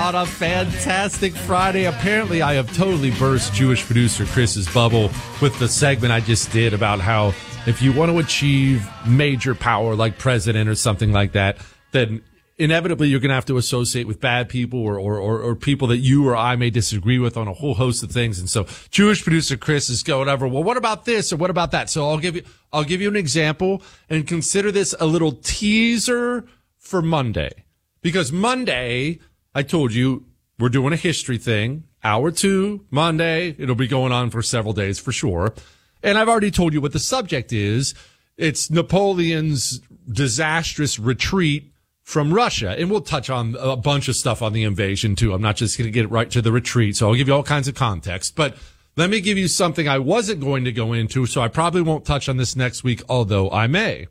on a fantastic Friday. Apparently, I have totally burst Jewish producer Chris's bubble with the segment I just did about how if you want to achieve major power like president or something like that, then inevitably you're going to have to associate with bad people or people that you or I may disagree with on a whole host of things. And so Jewish producer Chris is going over, well, what about this or what about that? So I'll give you an example and consider this a little teaser for Monday. Because Monday, I told you, we're doing a history thing. Hour 2, Monday. It'll be going on for several days for sure. And I've already told you what the subject is. It's Napoleon's disastrous retreat from Russia. And we'll touch on a bunch of stuff on the invasion too. I'm not just going to get right to the retreat. So I'll give you all kinds of context. But let me give you something I wasn't going to go into. So I probably won't touch on this next week, although I may.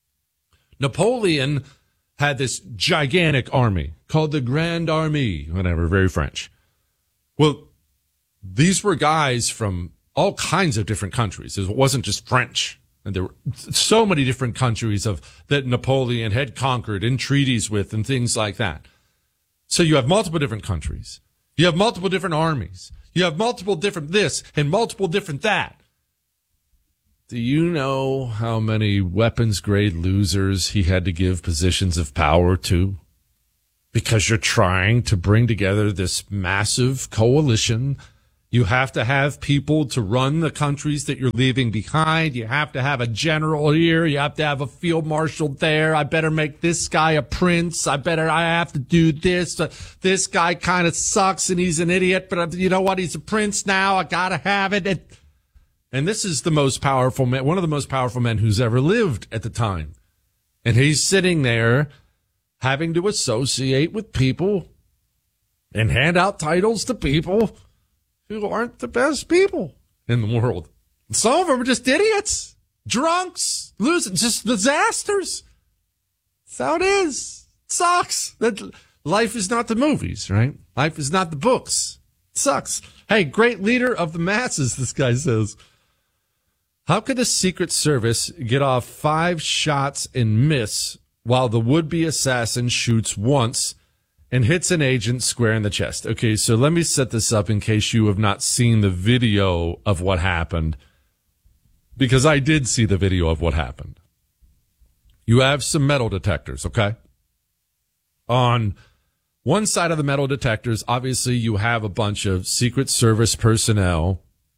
Napoleon had this gigantic army called the Grand Army, whatever, very French. Well, these were guys from all kinds of different countries. It wasn't just French. And there were so many different countries that Napoleon had conquered in treaties with and things like that. So you have multiple different countries. You have multiple different armies. You have multiple different this and multiple different that. Do you know how many weapons grade losers he had to give positions of power to? Because you're trying to bring together this massive coalition. You have to have people to run the countries that you're leaving behind. You have to have a general here. You have to have a field marshal there. I better make this guy a prince. I have to do this. This guy kind of sucks and he's an idiot, but you know what? He's a prince now. I gotta have it. And this is the most powerful man, one of the most powerful men who's ever lived at the time. And he's sitting there having to associate with people and hand out titles to people who aren't the best people in the world. Some of them are just idiots, drunks, losing, just disasters. That's how it is. It sucks. That life is not the movies, right? Life is not the books. It sucks. Hey, great leader of the masses, this guy says. How could the Secret Service get off 5 shots and miss while the would-be assassin shoots once and hits an agent square in the chest? Okay, so let me set this up in case you have not seen the video of what happened, because I did see the video of what happened. You have some metal detectors, okay? On one side of the metal detectors, obviously you have a bunch of Secret Service personnel.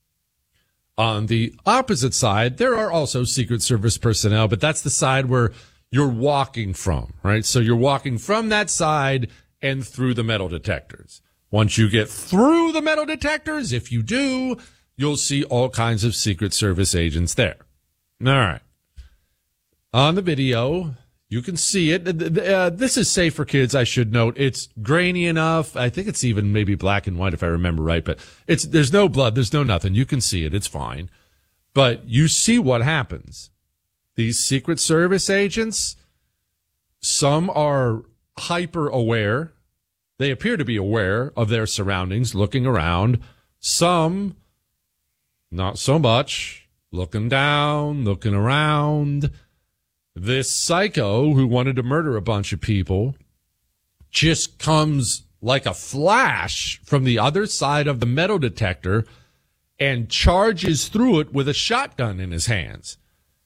On the opposite side, there are also Secret Service personnel, but that's the side where you're walking from, right? So you're walking from that side and through the metal detectors. Once you get through the metal detectors, if you do, you'll see all kinds of Secret Service agents there. All right. On the video, you can see it. This is safe for kids, I should note. It's grainy enough. I think it's even maybe black and white if I remember right, but there's no blood. There's no nothing. You can see it. It's fine. But you see what happens. These Secret Service agents, some are hyper aware. They appear to be aware of their surroundings, looking around. Some, not so much, looking down, looking around. This psycho who wanted to murder a bunch of people just comes like a flash from the other side of the metal detector and charges through it with a shotgun in his hands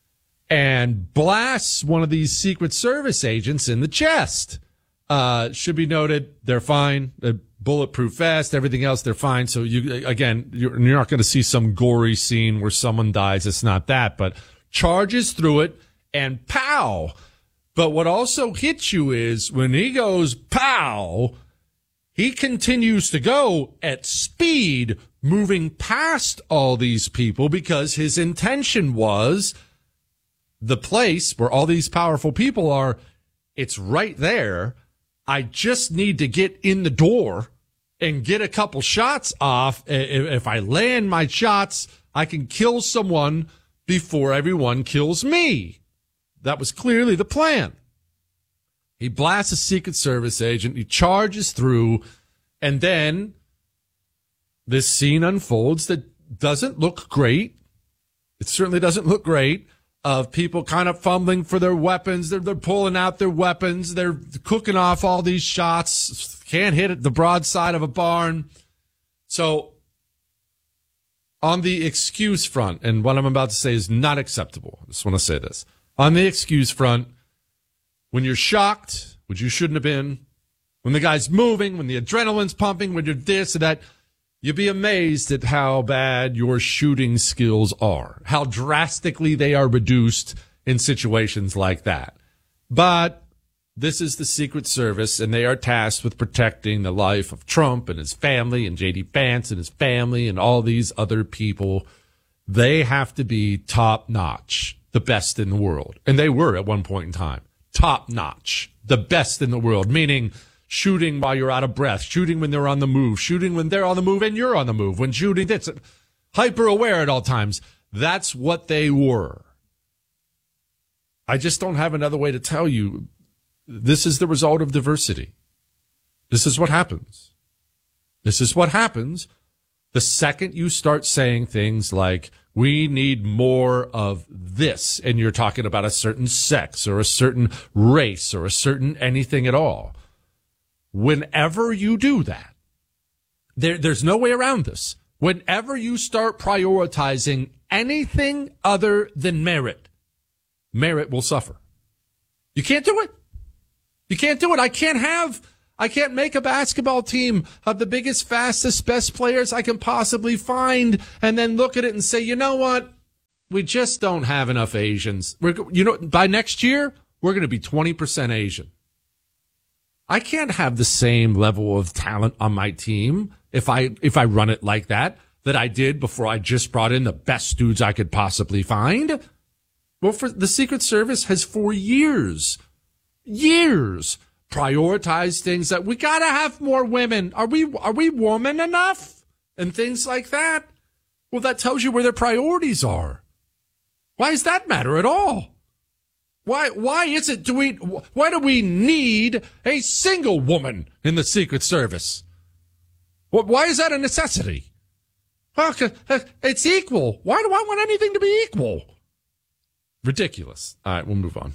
and blasts one of these Secret Service agents in the chest. Should be noted, they're fine. They're bulletproof vest, everything else, they're fine. So you're not going to see some gory scene where someone dies. It's not that, but charges through it and pow. But what also hits you is when he goes pow, he continues to go at speed, moving past all these people because his intention was the place where all these powerful people are, it's right there. I just need to get in the door and get a couple shots off. If I land my shots, I can kill someone before everyone kills me. That was clearly the plan. He blasts a Secret Service agent. He charges through. And then this scene unfolds that doesn't look great. It certainly doesn't look great. of people kind of fumbling for their weapons. They're pulling out their weapons. They're cooking off all these shots. Can't hit it the broadside of a barn. So on the excuse front, and what I'm about to say is not acceptable. I just want to say this. On the excuse front, when you're shocked, which you shouldn't have been, when the guy's moving, when the adrenaline's pumping, when you're this or that, you'd be amazed at how bad your shooting skills are, how drastically they are reduced in situations like that. But this is the Secret Service, and they are tasked with protecting the life of Trump and his family and J.D. Vance and his family and all these other people. They have to be top-notch, the best in the world. And they were at one point in time. Top-notch, the best in the world, meaning shooting while you're out of breath, shooting when they're on the move, shooting when they're on the move and you're on the move, when shooting, that's hyper aware at all times. That's what they were. I just don't have another way to tell you. This is the result of diversity. This is what happens. This is what happens the second you start saying things like, we need more of this, and you're talking about a certain sex or a certain race or a certain anything at all. Whenever you do that, there's no way around this. Whenever you start prioritizing anything other than merit will suffer. You can't do it. You can't do it. I can't make a basketball team of the biggest, fastest, best players I can possibly find and then look at it and say, you know what? We just don't have enough Asians. By next year, we're going to be 20% Asian. I can't have the same level of talent on my team if I run it like that I did before I just brought in the best dudes I could possibly find. Well, for the Secret Service has for years prioritized things that we gotta have more women. Are we woman enough? And things like that. Well, that tells you where their priorities are. Why does that matter at all? Why do we need a single woman in the Secret Service? Why is that a necessity? Well, it's equal. Why do I want anything to be equal? Ridiculous. All right, we'll move on.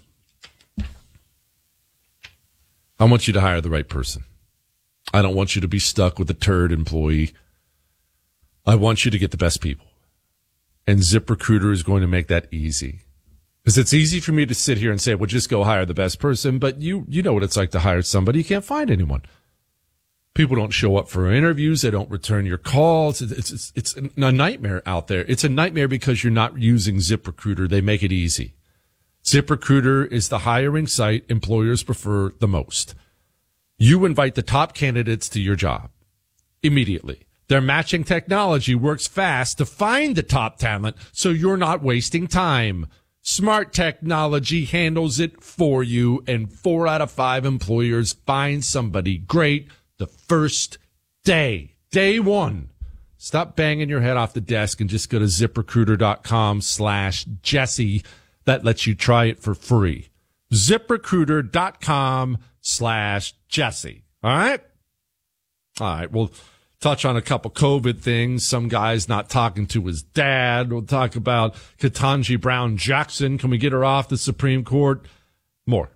I want you to hire the right person. I don't want you to be stuck with a turd employee. I want you to get the best people. And ZipRecruiter is going to make that easy. Because it's easy for me to sit here and say, well, just go hire the best person. But you know what it's like to hire somebody. You can't find anyone. People don't show up for interviews. They don't return your calls. It's a nightmare out there. It's a nightmare because you're not using ZipRecruiter. They make it easy. ZipRecruiter is the hiring site employers prefer the most. You invite the top candidates to your job immediately. Their matching technology works fast to find the top talent, so you're not wasting time. Smart technology handles it for you, and 4 out of 5 employers find somebody great the first day. Day one. Stop banging your head off the desk and just go to ZipRecruiter.com/Jesse. That lets you try it for free. ZipRecruiter.com/Jesse. All right? All right. We'll touch on a couple COVID things. Some guy's not talking to his dad. We'll talk about Ketanji Brown Jackson. Can we get her off the Supreme Court? More.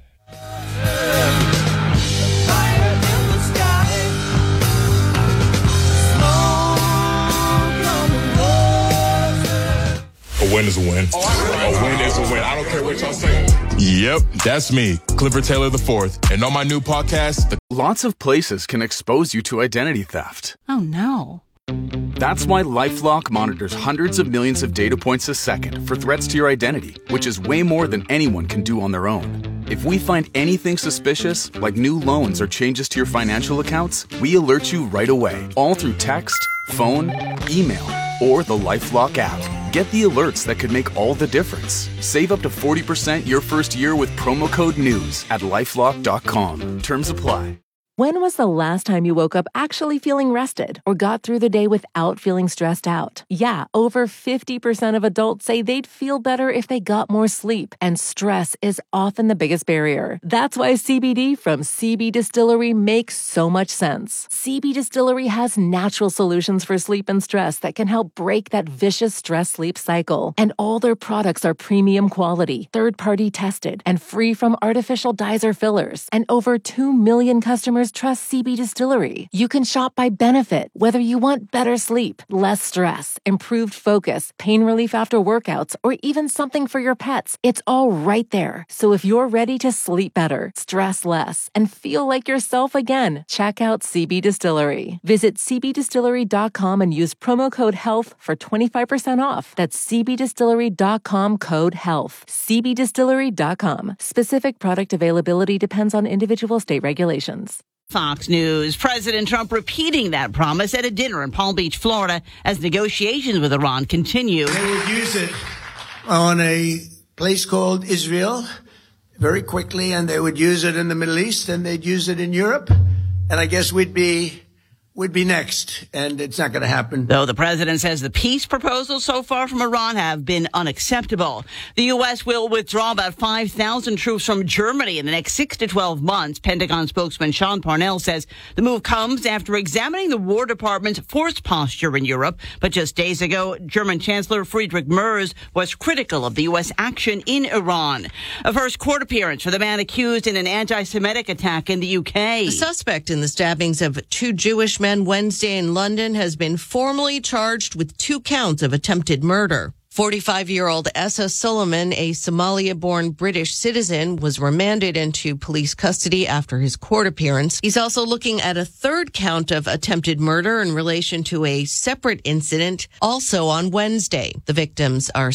A win is a win. A win is a win. I don't care what y'all say. Yep, that's me, Clifford Taylor IV. And on my new podcast, Lots of places can expose you to identity theft. Oh, no. That's why LifeLock monitors hundreds of millions of data points a second for threats to your identity, which is way more than anyone can do on their own. If we find anything suspicious, like new loans or changes to your financial accounts, we alert you right away, all through text, phone, email, or the LifeLock app. Get the alerts that could make all the difference. Save up to 40% your first year with promo code NEWS at LifeLock.com. Terms apply. When was the last time you woke up actually feeling rested or got through the day without feeling stressed out? Yeah, over 50% of adults say they'd feel better if they got more sleep, and stress is often the biggest barrier. That's why CBD from CB Distillery makes so much sense. CB Distillery has natural solutions for sleep and stress that can help break that vicious stress-sleep cycle. And all their products are premium quality, third-party tested, and free from artificial dyes or fillers. And over 2 million customers trust CB Distillery. You can shop by benefit, whether you want better sleep, less stress, improved focus, pain relief after workouts, or even something for your pets. It's all right there. So if you're ready to sleep better, stress less, and feel like yourself again, check out CB Distillery. Visit cbdistillery.com and use promo code HEALTH for 25% off. That's cbdistillery.com, code HEALTH. cbdistillery.com. Specific product availability depends on individual state regulations. Fox News. President Trump repeating that promise at a dinner in Palm Beach, Florida, as negotiations with Iran continue. They would use it on a place called Israel very quickly, and they would use it in the Middle East, and they'd use it in Europe, and I guess we'd be next, and it's not going to happen. Though the president says the peace proposals so far from Iran have been unacceptable. The U.S. will withdraw about 5,000 troops from Germany in the next 6 to 12 months. Pentagon spokesman Sean Parnell says the move comes after examining the War Department's force posture in Europe. But just days ago, German Chancellor Friedrich Merz was critical of the U.S. action in Iran. A first court appearance for the man accused in an anti-Semitic attack in the U.K. The suspect in the stabbings of 2 Jewish men Wednesday in London has been formally charged with 2 counts of attempted murder. 45-year-old Essa Suleiman, a Somalia-born British citizen, was remanded into police custody after his court appearance. He's also looking at a 3rd count of attempted murder in relation to a separate incident also on Wednesday. The victims are